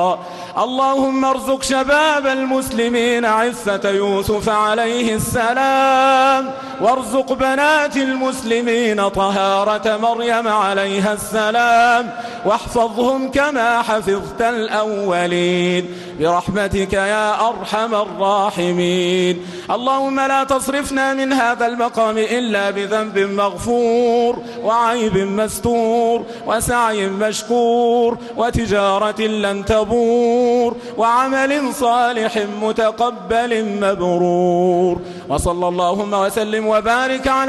اللهم ارزق شباب المسلمين عفة يوسف عليه السلام، وارزق بنات المسلمين طهارة مريم عليها السلام، واحفظهم كما حفظت الأولين برحمتك يا أرحم الراحمين. اللهم لا تصرفنا من هذا المقام إلا بذنب مغفور، وعيب مستور، وسعي مشكور، وتجارة لن تبور، وعمل صالح متقبل مبرور. وصلى اللهم وسلم وبارك على